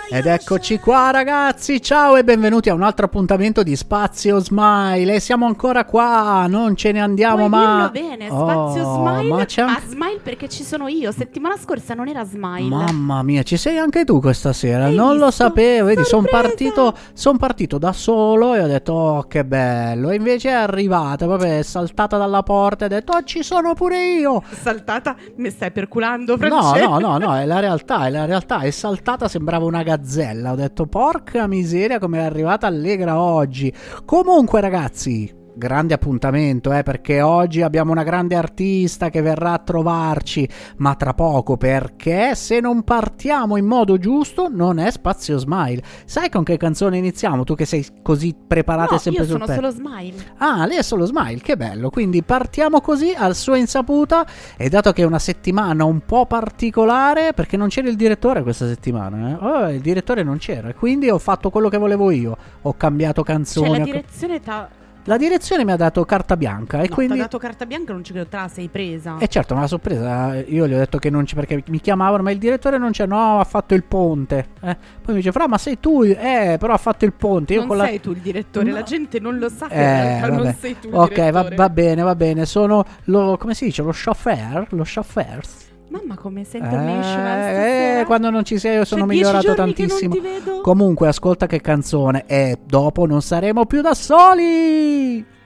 Ed eccoci qua ragazzi, ciao e benvenuti a un altro appuntamento di Spazio Smile. E siamo ancora qua, non ce ne andiamo mai. Puoi dirlo bene, Spazio Smile, ma Smile perché ci sono io. Settimana scorsa non era Smile. Mamma mia, ci sei anche tu questa sera. Hai Non lo visto? sapevo, vedi, sono Sorpresa! partito da solo e ho detto oh che bello. E invece è arrivata, proprio è saltata dalla porta e ha detto oh ci sono pure io. Saltata, mi stai perculando, No, Francesco? no, è la realtà, è saltata, sembrava una gazzella. Ho detto porca miseria come è arrivata allegra oggi. Comunque ragazzi, grande appuntamento, perché oggi abbiamo una grande artista che verrà a trovarci, ma tra poco, perché se non partiamo in modo giusto non è Spazio Smile. Sai con che canzone iniziamo? Tu che sei così preparata No, sempre io sul sono pezzo. solo Smile. Ah, lei è solo Smile, che bello. Quindi partiamo così al sua insaputa. E dato che è una settimana un po' particolare, perché non c'era il direttore questa settimana, il direttore non c'era, quindi ho fatto quello che volevo io. Ho cambiato canzoni. Cioè la direzione La direzione mi ha dato carta bianca e no, quindi t'ha dato carta bianca, non ci credo, te la sei presa. certo, una sorpresa. Io gli ho detto che non c'è perché mi chiamavano, ma il direttore non c'è. No, ha fatto il ponte. Poi mi dice Fra, ma sei tu? Però ha fatto il ponte. Io non con sei tu il direttore, No. la gente non lo sa che in realtà Vabbè. non sei tu il Ok, direttore. va bene. Sono come si dice? Lo chauffeur? Lo chauffeur? Mamma come sei international stasera. Quando non ci sei io sono C'è 10 migliorato giorni tantissimo. che non ti vedo. Comunque ascolta che canzone. E dopo non saremo più da soli.